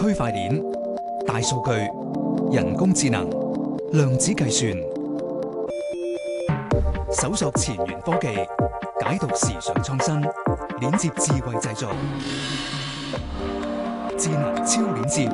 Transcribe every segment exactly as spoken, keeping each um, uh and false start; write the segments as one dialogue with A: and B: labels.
A: 區塊鏈、大數據、人工智能、量子計算，搜索前沿科技，解讀時尚創新，鏈接智慧製造，智能超鏈接。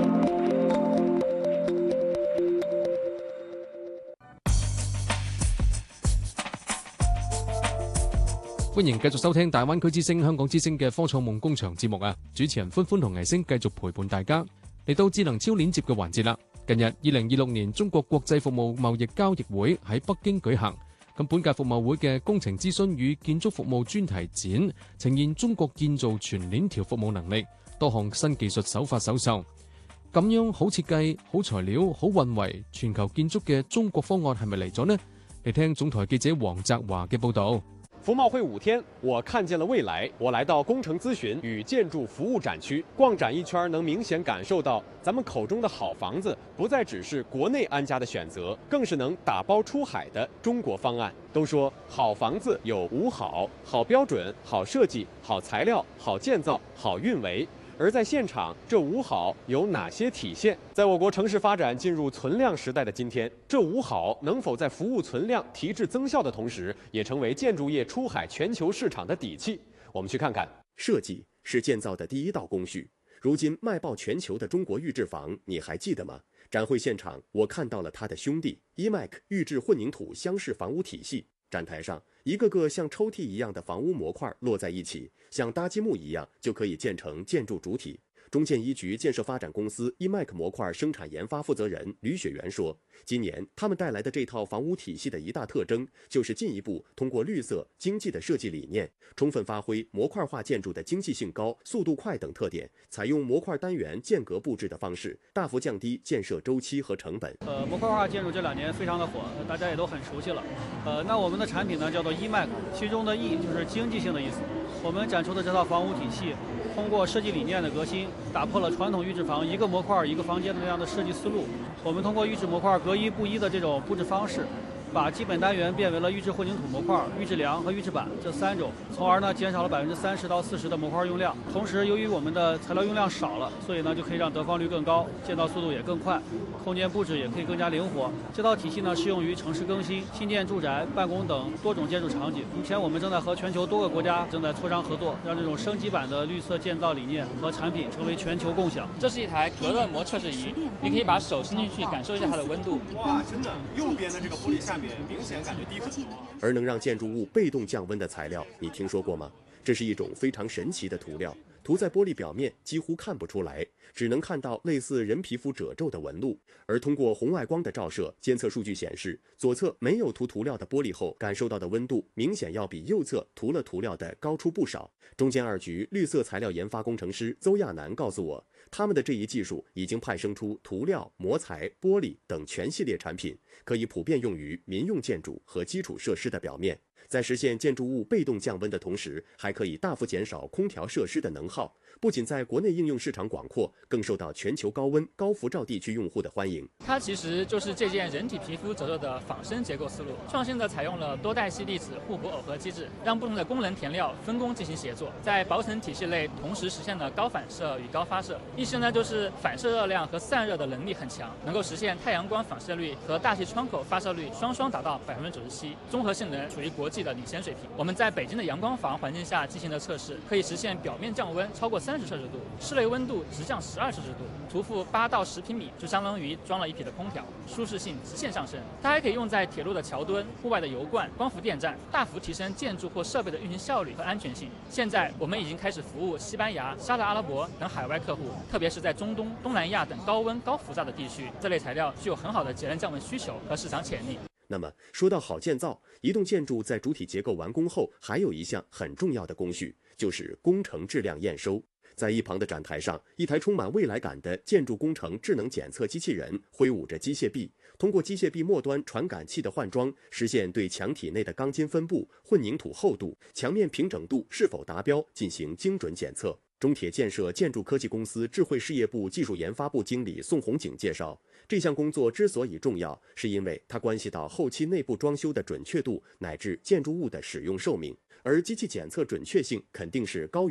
B: 歡迎繼續收聽大灣區之聲、香港之聲嘅科創夢工場節目啊！主持人歡歡同倪星繼續陪伴大家嚟到智能超鏈接嘅環節啦。近日，二零二六年中國國際服務貿易交易會喺北京舉行，咁本屆服貿會嘅工程諮詢與建築服務專題展呈現中國建造全鏈條服務能力，多項新技術手法首秀。咁樣好設計、好材料、好運維，全球建築嘅中國方案係咪嚟咗呢？嚟聽總台記者黃澤華嘅報道。
C: 服貿會五天，我看見了未來。我來到工程諮詢與建築服務展區，逛展一圈，能明顯感受到咱們口中的好房子，不再只是國內安家的選擇，更是能打包出海的中國方案。都說好房子有五好：好標準、好設計、好材料、好建造、好運維。而在現場，這五好有哪些體現？在我國城市發展進入存量時代的今天，這五好能否在服務存量、提質增效的同時，也成為建築業出海全球市場的底氣？我們去看看。設計是建造的第一道工序。如今賣爆全球的中國預製房，你還記得嗎？展會現場，我看到了他的兄弟 E M A C 預製混凝土箱式房屋體系。展台上，一個個像抽屜一樣的房屋模塊摞在一起，像搭積木一樣就可以建成建築主體。中建一局建設發展公司 E M A C 模塊生產研發負責人呂雪原說，今年他們帶來的這套房屋體系的一大特徵，就是進一步通過綠色經濟的設計理念，充分發揮模塊化建築的經濟性高、速度快等特點，採用模塊單元間隔佈置的方式，大幅降低建設周期和成本。
D: 呃，模塊化建築這兩年非常的火，大家也都很熟悉了。呃，那我們的產品呢叫做 E M A C， 其中的 E 就是經濟性的意思。我們展出的這套房屋體系，通過設計理念的革新，打破了傳統預製房一個模塊一個房間的那樣的設計思路。我們通過預製模塊隔一不一的這種佈置方式，把基本單元變為了預製混凝土模塊、預製梁和預製板這三種，從而呢減少了百分之三十到四十的模塊用量。同時，由於我們的材料用量少了，所以呢就可以讓得房率更高，建造速度也更快，空間佈置也可以更加靈活。這套體系呢適用於城市更新、新建住宅、辦公等多種建築場景。目前我們正在和全球多個國家正在磋商合作，讓這種升級版的綠色建造理念和產品成為全球共享。
E: 這是一台隔熱膜測試儀，你可以把手伸進去感受一下它的溫度。
C: 哇，真的，右邊的這個玻璃下面明顯感覺低很多。
F: 而能讓建築物被動降溫的材料，你聽說過嗎？這是一種非常神奇的塗料，塗在玻璃表面幾乎看不出來，只能看到類似人皮膚褶皺的紋路。而通過紅外光的照射，監測數據顯示，左側沒有塗塗料的玻璃後感受到的溫度，明顯要比右側塗了塗料的高出不少。中建二局綠色材料研發工程師鄒亞楠告訴我，他們的這一技術已經派生出塗料、模材、玻璃等全系列產品，可以普遍用於民用建築和基礎設施的表面。在實現建築物被動降溫的同時，還可以大幅減少空調設施的能耗，不僅在國內應用市場廣闊，更受到全球高溫、高輻照地區用戶的歡迎。
E: 它其實就是借鑑人體皮膚褶皺的仿生結構思路，創新的採用了多代矽粒子互補耦合機制，讓不同的功能填料分工進行協作，在薄層體系內同時實現了高反射與高發射。意思呢就是反射熱量和散熱的能力很強，能夠實現太陽光反射率和大氣窗口發射率雙雙達到百分之九十七，綜合性能屬於國際的領先水平。我們在北京的陽光房環境下進行了測試，可以實現表面降溫超過三十攝氏度，室內溫度直降十二攝氏度，塗覆八到十平米就相當於裝了一匹的空調，舒適性直線上升。它還可以用在鐵路的橋墩、戶外的油罐、光伏電站，大幅提升建築或設備的運行效率和安全性。現在我們已經開始服務西班牙、沙特阿拉伯等海外客戶，特別是在中東、東南亞等高溫高輻照的地區，這類材料具有很好的節能降溫需求和市場潛力。
F: 那麼說到好建造，一棟建築在主體結構完工後，還有一項很重要的工序，就是工程質量驗收。在一旁的展台上，一台充滿未來感的建築工程智能檢測機器人揮舞着機械臂，通過機械臂末端傳感器的換裝，實現對牆體內的鋼筋分布、混凝土厚度、牆面平整度是否達標進行精準檢測。中鐵建設建築科技公司智慧事業部技術研發部經理宋紅景介紹，這項工作之所以重要，是因為它關係到後期內部裝修的準確度乃至建築物的使用壽命，而機器檢測準確性肯定是高於